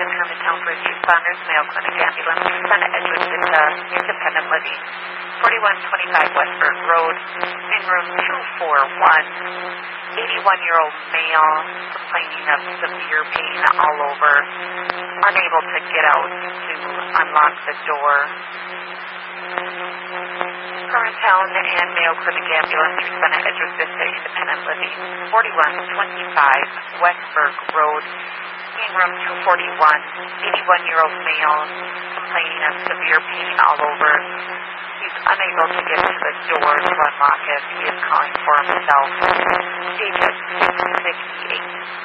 Washington, Hermantown Bridge, responders, Mayo Clinic ambulance, Susanna Edgewood Vista, independent living, 4125 Westburg Road, in room 241, 81-year-old male, complaining of severe pain all over, unable to get out to unlock the door. Hermantown and Mayo Clinic ambulance, respond at Edgewood Vista, independent living, 4125 Westburg Road, in room 241, 81-year-old male, complaining of severe pain all over. He's unable to get to the door to unlock it. He is calling for himself. Stage at 668.